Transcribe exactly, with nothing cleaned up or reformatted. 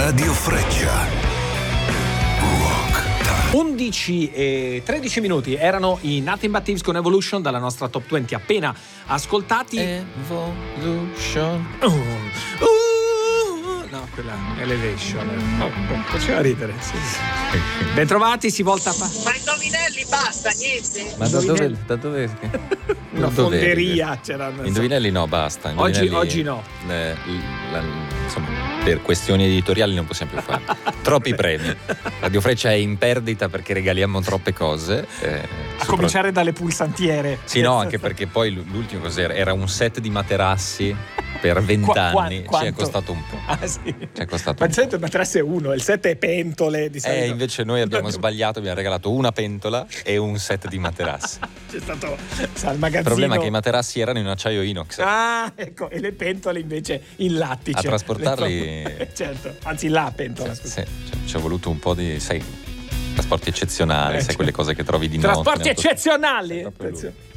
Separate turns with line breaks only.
Radio Freccia. Rock Time.
undici e tredici minuti erano i Nothing But Thieves con Evolution dalla nostra top venti appena ascoltati.
Evolution.
Uh, uh, no, quella è Elevation. Oh, faceva ridere. Sì, sì. Bentrovati, si volta a pa-
Ma indovinelli basta, niente.
Ma da dove? Da dove?
una
da dove?
fonderia c'erano.
Indovinelli no, basta.
Oggi,
Indovinelli,
oggi no.
eh, la- insomma, per questioni editoriali non possiamo più fare. Troppi premi. Radio Freccia è in perdita perché regaliamo troppe cose. Eh,
A
sopra-
cominciare dalle pulsantiere.
Sì, no, anche perché poi l'ultimo cos'era? Era un set di materassi per vent'anni.
Qua-
Ci è
quanto?
costato un po'.
Ah, sì.
Ci è costato
Ma
un
il
po'.
set materasse è uno, il set è pentole di
Eh,
solito.
invece noi abbiamo sbagliato, abbiamo regalato una pentola e un set di materassi.
C'è stato sa, il magazzino.
Il problema è che i materassi erano in acciaio inox.
Ah, ecco, e le pentole invece in lattice.
A trasportarli-
Le- certo, anzi la pentola.
Sì,
scusa.
sì, ci- ci è voluto un po' di, sai, trasporti eccezionali,
Eh,
sai,
certo.
quelle cose che trovi di notte.
Trasporti
in auto-
eccezionali.
Proprio lui.
Attenzione.